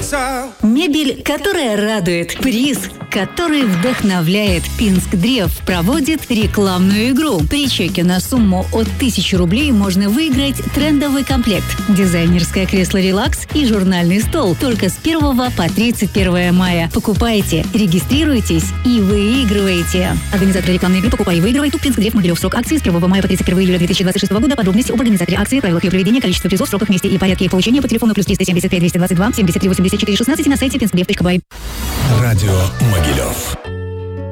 Мебель, которая радует. Приз, который вдохновляет. Пинскдрев проводит рекламную игру. При чеке на сумму от 1000 рублей можно выиграть трендовый комплект, дизайнерское кресло «Релакс» и журнальный стол. Только с 1 по 31 мая. Покупайте, регистрируйтесь и выигрывайте. Организатор рекламной игры «Покупай и выигрывай». ТУП Пинскдрев. Могилев. Срок акции с 1 мая по 31 июля 2026 года. Подробности об организаторе акции, правилах ее проведения, количество призов, сроках, месте и порядке их получения по телефону +375 222 73 84 16 и на сайте pinsgdrev.by. Радио Могилев.